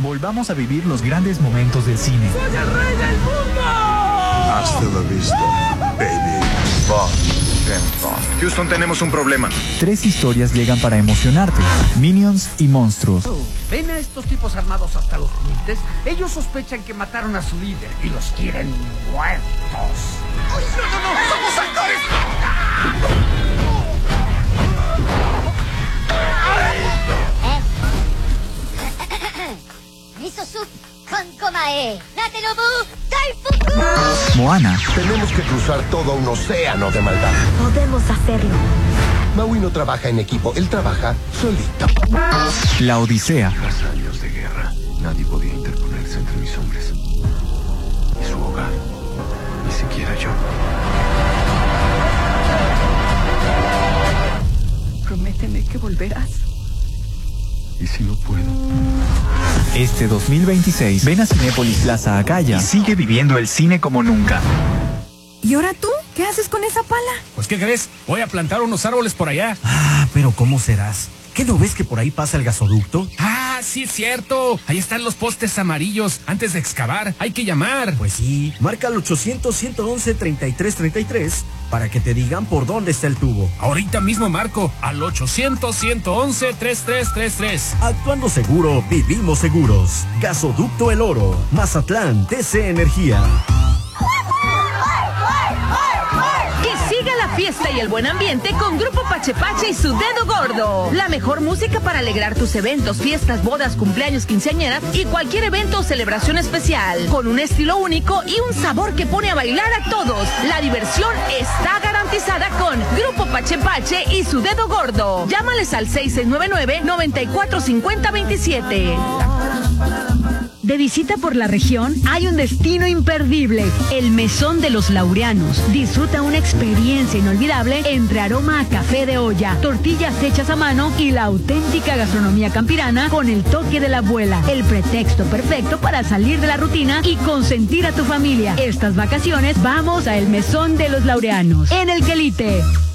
Volvamos a vivir los grandes momentos del cine. ¡Soy el rey del mundo! Hasta la vista, baby. Houston, tenemos un problema. 3 historias llegan para emocionarte: Minions y Monstruos. ¿Ven a estos tipos armados hasta los dientes? Ellos sospechan que mataron a su líder y los quieren muertos. ¡Ay, no! ¡Somos actores! Miso soup con komae. Natenobu Daifuku. Moana. Tenemos que cruzar todo un océano de maldad. Podemos hacerlo. Maui no trabaja en equipo, él trabaja solito. La Odisea. Tras años de guerra, nadie podía interponerse entre mis hombres y su hogar, ni siquiera yo. Prométeme que volverás. ¿Y si no puedo? Este 2026, ven a Cinépolis Plaza Acaya y sigue viviendo el cine como nunca. ¿Y ahora tú? ¿Qué haces con esa pala? Pues, ¿qué crees? Voy a plantar unos árboles por allá. Ah, pero ¿cómo serás? ¿Qué no ves que por ahí pasa el gasoducto? Ah, sí es cierto. Ahí están los postes amarillos. Antes de excavar, hay que llamar. Pues sí, marca al 800-111-3333 para que te digan por dónde está el tubo. Ahorita mismo marco al 800-111-3333. Actuando seguro, vivimos seguros. Gasoducto El Oro, Mazatlán, TC Energía. Que siga la fiesta y el buen ambiente con Grupo Pache Pache y su Dedo Gordo. La mejor música para alegrar tus eventos, fiestas, bodas, cumpleaños, quinceañeras y cualquier evento o celebración especial. Con un estilo único y un sabor que pone a bailar a todos. La diversión está garantizada con Grupo Pache Pache y su Dedo Gordo. Llámales al 6699-945027. De visita por la región, hay un destino imperdible, el Mesón de los Laureanos. Disfruta una experiencia inolvidable entre aroma a café de olla, tortillas hechas a mano y la auténtica gastronomía campirana con el toque de la abuela. El pretexto perfecto para salir de la rutina y consentir a tu familia. Estas vacaciones vamos a el Mesón de los Laureanos, en el Quelite.